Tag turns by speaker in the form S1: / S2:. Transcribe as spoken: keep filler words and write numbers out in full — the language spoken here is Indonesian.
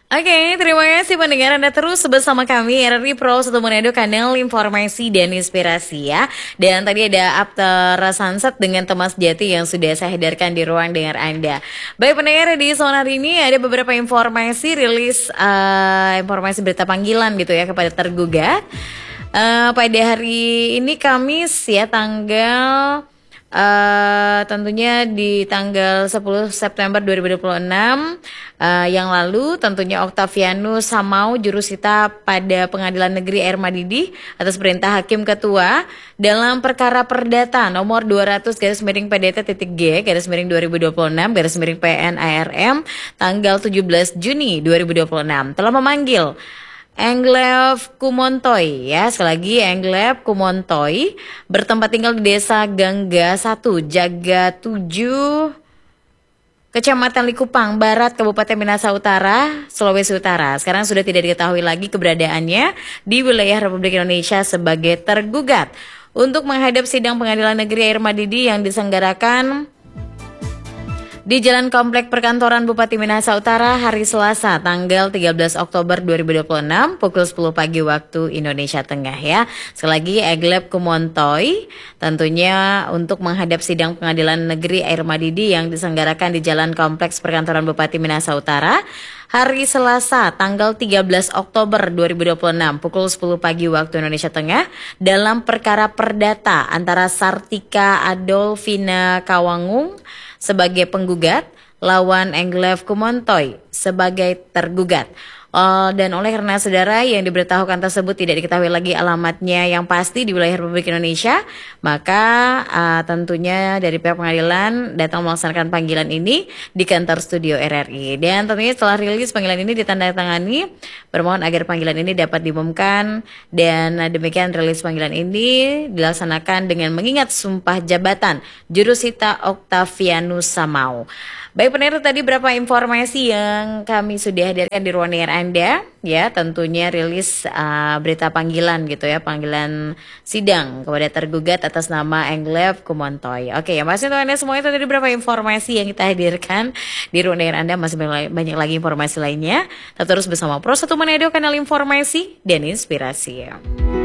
S1: Oke, terima kasih pendengar Anda terus bersama kami R R I Pro satu Manado, kanal informasi dan inspirasi ya. Dan tadi ada After Sunset dengan Temas Jati yang sudah saya hadirkan di ruang dengar Anda. Baik pendengar, di sore hari ini ada beberapa informasi rilis uh, informasi berita panggilan gitu ya kepada tergugat. Uh, pada hari ini Kamis ya, tanggal Uh, tentunya di tanggal sepuluh September dua ribu dua puluh enam uh, yang lalu, tentunya Octavianus Samau jurusita pada Pengadilan Negeri Air Madidi atas perintah Hakim Ketua dalam perkara perdata nomor dua ratus garis miring P D T titik G garis miring dua ribu dua puluh enam garis miring P N A R M tanggal tujuh belas Juni dua ribu dua puluh enam telah memanggil Englev Kumontoy ya, sekali lagi Englev Kumontoy bertempat tinggal di Desa Gangga satu, Jaga tujuh, Kecamatan Likupang Barat, Kabupaten Minahasa Utara, Sulawesi Utara. Sekarang sudah tidak diketahui lagi keberadaannya di wilayah Republik Indonesia sebagai tergugat untuk menghadap sidang Pengadilan Negeri Air Madidi yang diselenggarakan di Jalan Komplek Perkantoran Bupati Minahasa Utara hari Selasa tanggal tiga belas Oktober dua ribu dua puluh enam pukul sepuluh pagi waktu Indonesia Tengah ya. Sekali lagi Englev Kumontoy tentunya untuk menghadap sidang Pengadilan Negeri Air Madidi yang diselenggarakan di Jalan Kompleks Perkantoran Bupati Minahasa Utara hari Selasa tanggal tiga belas Oktober dua ribu dua puluh enam pukul sepuluh pagi waktu Indonesia Tengah dalam perkara perdata antara Sartika Adolfina Kawangung sebagai penggugat lawan Englev Kumontoy sebagai tergugat. Uh, dan oleh karena saudara yang diberitahukan tersebut tidak diketahui lagi alamatnya yang pasti di wilayah Republik Indonesia, maka uh, tentunya dari pihak pengadilan datang melaksanakan panggilan ini di kantor studio R R I. Dan tentunya setelah rilis panggilan ini ditandatangani, bermohon agar panggilan ini dapat diumumkan, dan demikian rilis panggilan ini dilaksanakan dengan mengingat sumpah jabatan jurusita Octavianus Samau. Baik pendengar, tadi berapa informasi yang kami sudah hadirkan di ruang dengar Anda ya, tentunya rilis uh, berita panggilan gitu ya, panggilan sidang kepada tergugat atas nama Englev Kumontoy. Oke ya, masih untuk Anda semua itu tadi berapa informasi yang kita hadirkan di ruang dengar Anda. Masih banyak lagi informasi lainnya. Tetap terus bersama Pro satu Manado, kanal informasi dan inspirasi ya.